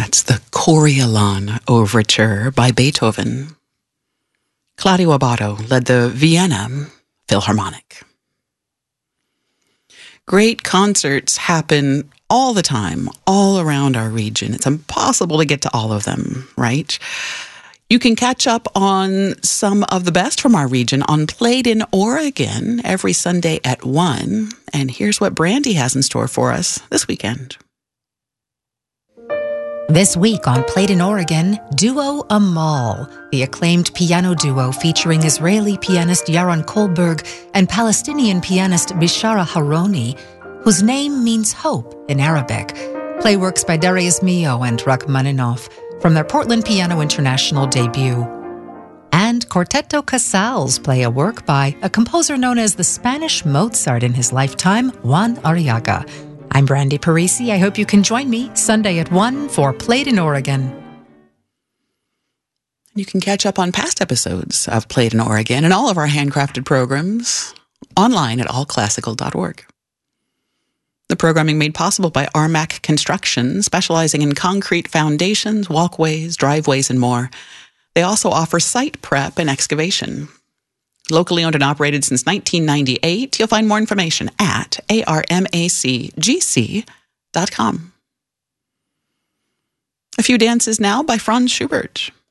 That's the Coriolan Overture by Beethoven. Claudio Abbado led the Vienna Philharmonic. Great concerts happen all the time, all around our region. It's impossible to get to all of them, right? You can catch up on some of the best from our region on Played in Oregon every Sunday at 1. And here's what Brandy has in store for us this weekend. This week on Played in Oregon, Duo Amal, the acclaimed piano duo featuring Israeli pianist Yaron Kohlberg and Palestinian pianist Bishara Haroni, whose name means hope in Arabic. Play works by Darius Milhaud and Rachmaninoff from their Portland Piano International debut. And Quarteto Casals play a work by a composer known as the Spanish Mozart in his lifetime, Juan Arriaga. I'm Brandy Parisi. I hope you can join me Sunday at 1 for Played in Oregon. You can catch up on past episodes of Played in Oregon and all of our handcrafted programs online at allclassical.org. The programming made possible by Armac Construction, specializing in concrete foundations, walkways, driveways, and more. They also offer site prep and excavation. Locally owned and operated since 1998, you'll find more information at armacgc.com. A few dances now by Franz Schubert.